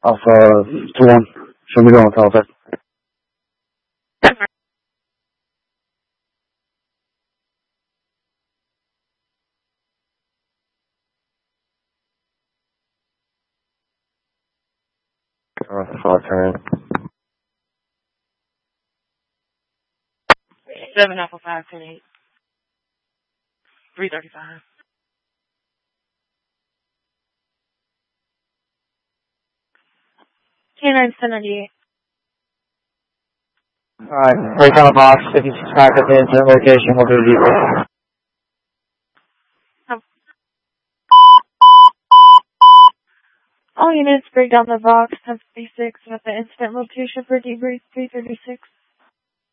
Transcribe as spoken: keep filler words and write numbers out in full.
Off, uh, two one. Show me going, Teletext. Uh, five turn. Seven Apple five ten eight. Three thirty five. K nine seventy eight. Alright, break on the box, fifty-six back at the incident location, we'll do a debrief. All units break down the box, ten fifty-six at the incident location for debrief three thirty-six.